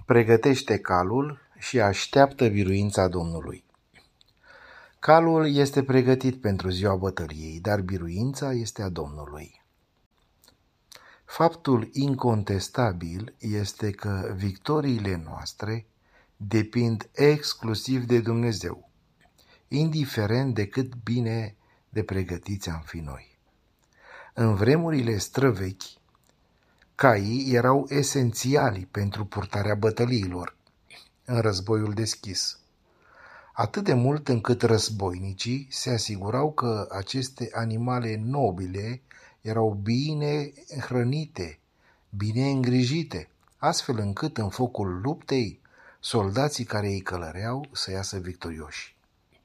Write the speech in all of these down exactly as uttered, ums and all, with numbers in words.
Pregătește calul și așteaptă biruința Domnului. Calul este pregătit pentru ziua bătăliei, dar biruința este a Domnului. Faptul incontestabil este că victoriile noastre depind exclusiv de Dumnezeu, indiferent de cât bine de pregătiți am fi noi. În vremurile străvechi, caii erau esențiali pentru purtarea bătăliilor în războiul deschis, atât de mult încât războinicii se asigurau că aceste animale nobile erau bine hrănite, bine îngrijite, astfel încât în focul luptei soldații care îi călăreau să iasă victorioși.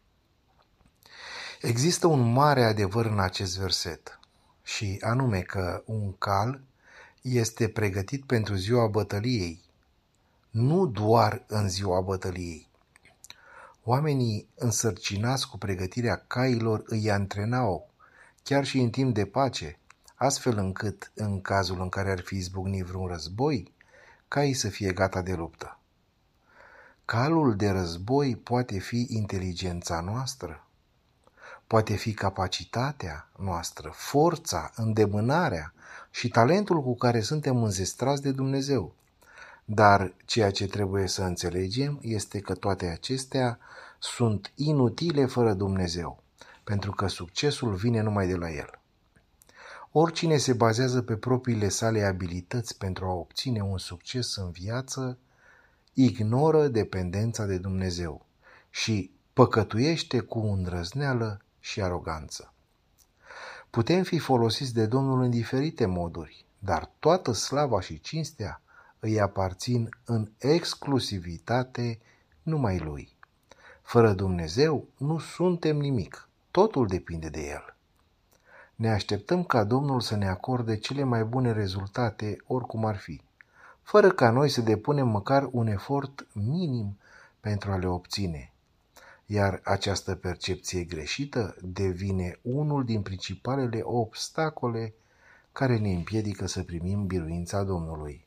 Există un mare adevăr în acest verset, și anume că un cal este pregătit pentru ziua bătăliei, nu doar în ziua bătăliei. Oamenii însărcinați cu pregătirea cailor îi antrenau, chiar și în timp de pace, astfel încât, în cazul în care ar fi izbucnit vreun război, caii să fie gata de luptă. Calul de război poate fi inteligența noastră, poate fi capacitatea noastră, forța, îndemânarea și talentul cu care suntem înzestrați de Dumnezeu. Dar ceea ce trebuie să înțelegem este că toate acestea sunt inutile fără Dumnezeu, pentru că succesul vine numai de la El. Oricine se bazează pe propriile sale abilități pentru a obține un succes în viață, ignoră dependența de Dumnezeu și păcătuiește cu îndrăzneală și aroganță. Putem fi folosiți de Domnul în diferite moduri, dar toată slava și cinstea îi aparțin în exclusivitate numai Lui. Fără Dumnezeu nu suntem nimic, totul depinde de El. Ne așteptăm ca Domnul să ne acorde cele mai bune rezultate oricum ar fi, fără ca noi să depunem măcar un efort minim pentru a le obține. Iar această percepție greșită devine unul din principalele obstacole care ne împiedică să primim biruința Domnului.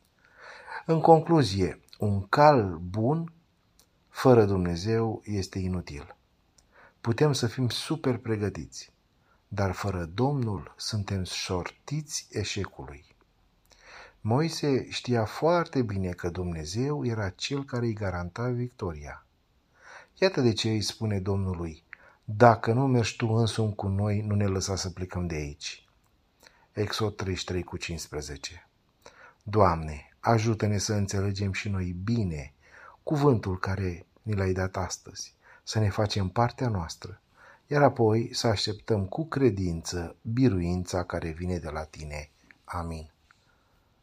În concluzie, un cal bun fără Dumnezeu este inutil. Putem să fim super pregătiți, dar fără Domnul suntem șortiți eșecului. Moise știa foarte bine că Dumnezeu era cel care îi garanta victoria. Iată de ce îi spune Domnului: dacă nu mergi tu însumi cu noi, nu ne lăsa să plecăm de aici. Exod treizeci și trei cu cincisprezece. Doamne, ajută-ne să înțelegem și noi bine cuvântul care ni l-ai dat astăzi, să ne facem partea noastră, iar apoi să așteptăm cu credință biruința care vine de la Tine. Amin.